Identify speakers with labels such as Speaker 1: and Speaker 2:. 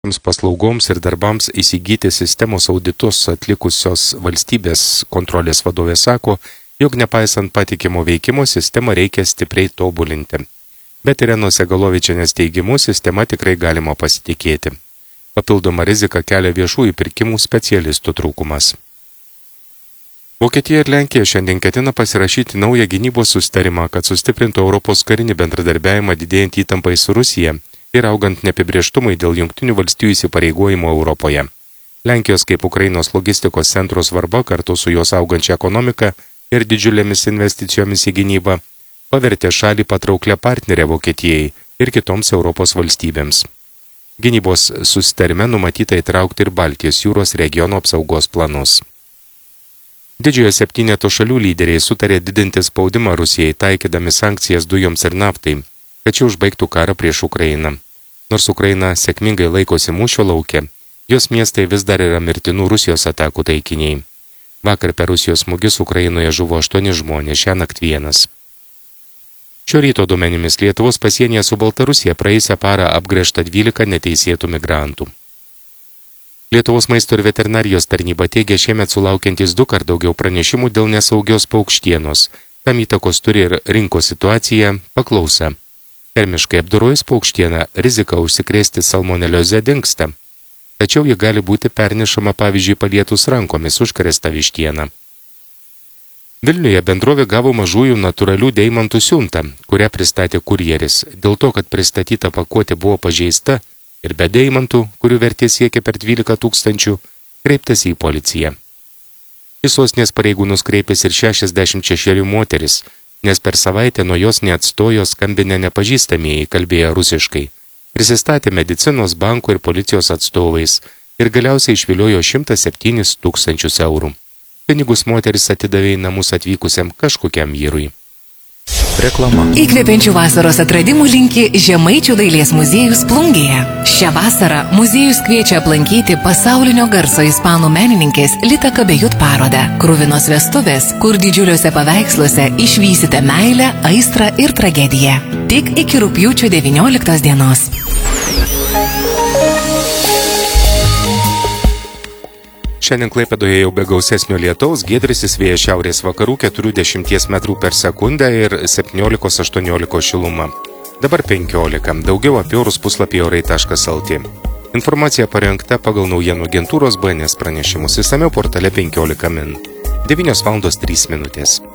Speaker 1: paslaugoms ir darbams įsigyti sistemos auditus atlikusios valstybės kontrolės vadovė sako, jog nepaisant patikimo veikimo sistemą reikia stipriai tobulinti. Bet Irenos Segalovičienės teigimu sistema tikrai galima pasitikėti. Papildoma rizika kelia viešųjų pirkimų specialistų trūkumas. Vokietija ir Lenkija šiandien ketina pasirašyti naują gynybos susitarimą, kad sustiprintų Europos karinį bendradarbiavimą didėjant įtampai su Rusija ir augant neapibrėžtumai dėl Jungtinių valstijų įsipareigojimo Europoje. Lenkijos kaip Ukrainos logistikos centro svarba kartu su jos augančia ekonomika ir didžiulėmis investicijomis į gynybą pavertė šalį patrauklę partnerę Vokietijai ir kitoms Europos valstybėms. Gynybos susitarime numatyta įtraukti ir Baltijos jūros regiono apsaugos planus. Didžiojo septyneto šalių lyderiai sutarė didinti spaudimą Rusijai, taikydami sankcijas dujoms ir naftai, kad ši užbaigtų karą prieš Ukrainą. Nors Ukraina sėkmingai laikosi mūšio lauke, jos miestai vis dar yra mirtinų Rusijos atakų taikiniai. Vakar per Rusijos smūgius Ukrainoje žuvo 8 žmonės, šiąnakt 1. Šio ryto duomenimis Lietuvos pasienyje su Baltarusija praėjusią parą apgręžta 12 neteisėtų migrantų. Lietuvos maisto ir veterinarijos tarnyba teigia šiemet sulaukiantis 2 kart daugiau pranešimų dėl nesaugios paukštienos. Tam įtakos turi ir rinkos situacija, paklausa. Termiškai apdorojus paukštieną rizika užsikrėsti salmonelioze dingsta, tačiau ji gali būti pernešama pavyzdžiui palietus rankomis užkrėstą vištieną. Vilniuje bendrovė gavo mažųjų natūralių deimantų siuntą, kurią pristatė kurjeris. Dėl to, kad pristatyta pakuotė buvo pažeista ir be deimantų, kurių vertė siekia per 12 000, kreiptasi į policiją. Į sostinės pareigūnus kreipėsi ir 66 moteris, nes per savaitę nuo jos neatstojo skambinę nepažįstamieji, kalbėjo rusiškai. Prisistatė medicinos, banko ir policijos atstovais ir galiausiai išviliojo 107 000 eurų. Pinigus moteris atidavė į namus atvykusiam kažkokiam vyrui.
Speaker 2: Reklama.
Speaker 3: Įkvepiančių vasaros atradimų linki Žemaičių dailės muziejus Plungėje. Šią vasarą muziejus kviečia aplankyti pasaulinio garso ispanų menininkės Lita Cabellut parodą Kruvinos vestuvės, kur didžiuliuose paveiksluose išvysite meilę, aistrą ir tragediją. Tik iki rugpjūčio 19 dienos.
Speaker 1: Šiandien Klaipėdoje jau be gausesnio lietaus, giedrisis vėjas šiaurės vakarų 40 m/s ir 17-18 šiluma. Dabar 15. Daugiau apie orus puslapyje orai.lt. Informacija parengta pagal naujienų agentūros BNS pranešimus, išsamiau portale 15 min. 9:03 min.